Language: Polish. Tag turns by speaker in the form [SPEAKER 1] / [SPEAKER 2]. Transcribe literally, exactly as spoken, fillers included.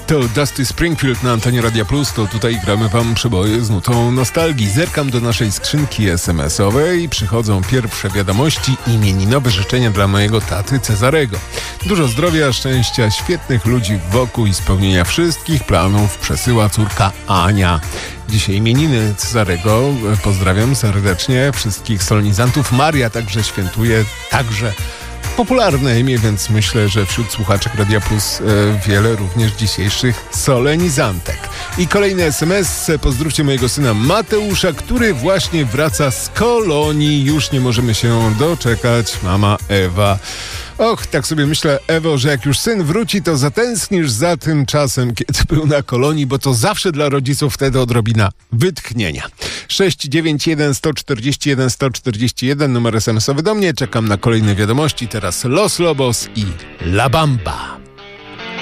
[SPEAKER 1] To Dusty Springfield na antenie Radia Plus, to tutaj gramy wam przeboje z nutą nostalgii. Zerkam do naszej skrzynki es em es owej i przychodzą pierwsze wiadomości, imieninowe życzenia dla mojego taty Cezarego. Dużo zdrowia, szczęścia, świetnych ludzi wokół i spełnienia wszystkich planów przesyła córka Ania. Dzisiaj imieniny Cezarego. Pozdrawiam serdecznie wszystkich solenizantów. Maria także świętuje, także popularne imię, więc myślę, że wśród słuchaczek Radia Plus e, wiele również dzisiejszych solenizantek. I kolejny es em es. Pozdrówcie mojego syna Mateusza, który właśnie wraca z kolonii. Już nie możemy się doczekać. Mama Ewa. Och, tak sobie myślę, Ewo, że jak już syn wróci, to zatęsknisz za tym czasem, kiedy był na kolonii, bo to zawsze dla rodziców wtedy odrobina wytchnienia. sześć dziewięć jeden sto czterdzieści jeden sto czterdzieści jeden, numer es em es owy do mnie. Czekam na kolejne wiadomości. Teraz Los Lobos i La Bamba.